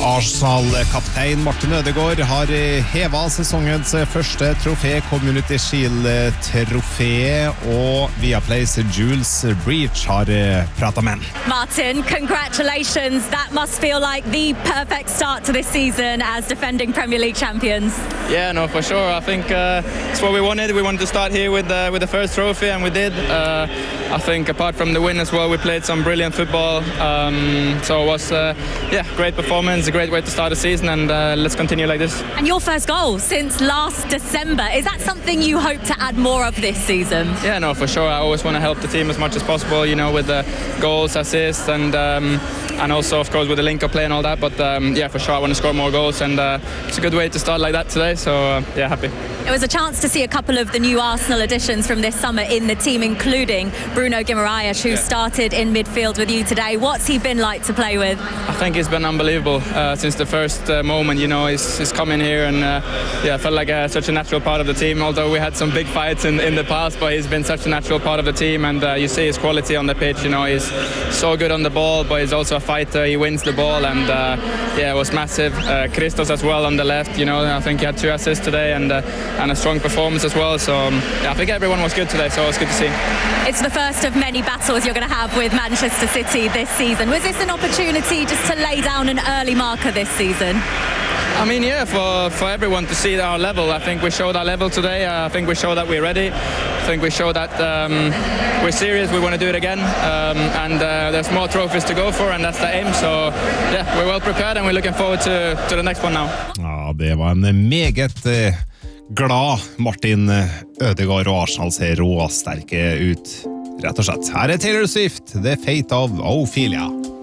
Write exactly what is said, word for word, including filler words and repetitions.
Arsenal-kaptein Martin Ødegaard har hevet sesongens første trofé, Community Shield-trofé, og Viaplays Jules Breach har pratet med han. Martin, congratulations. That must feel like the perfect start to this season as defending Premier League champions. Yeah, no, for sure. I think uh, it's what we wanted. We wanted to start here with uh, with the first trophy, and we did. Uh, I think apart from the win as well, we played some brilliant football. Um, so it was, uh, yeah, great performance, a great way to start the season, and uh, let's continue like this. And your first goal since last December, is that something you hope to add more of this season? Yeah, no, for sure. I always want to help the team as much as possible, you know, with the goals, assists, and um, and also, of course, with the link-up play and all that. But um, yeah, for sure, I want to score more goals, and uh, it's a good way to start like that today. So uh, yeah, happy. It was a chance to see a couple of the new Arsenal additions from this summer in the team, including Bruno Guimaraes, who yeah. started in midfield with you today. What's he been like to play with? I think he's been unbelievable uh, since the first uh, moment. You know, he's, he's come in here and uh, yeah, felt like uh, such a natural part of the team. Although we had some big fights in, in the past, but he's been such a natural part of the team. And uh, you see his quality on the pitch. You know, he's so good on the ball, but he's also a fighter. He wins the ball, and uh, yeah, it was massive. Uh, Christos as well on the left. You know, I think he had two assists today, and uh, and a strong performance as well. So um, yeah, I think everyone was good today. So it was good to see. It's the first of many battles you're going to have with Manchester City this season. Was this an opportunity just to lay down an early marker this season? I mean, yeah, for, for everyone to see our level. I think we showed our level today. Uh, I think we showed that we're ready. I think we showed that um, we're serious. We want to do it again. Um, and uh, there's more trophies to go for, and that's the aim. So, yeah, we're well prepared, and we're looking forward to, to the next one now. Ja, det var en meget eh, glad Martin Ødegaard, og Arsenal ser råsterke ut, rett og slett. Her er Taylor Swift, The Fate of Ophelia.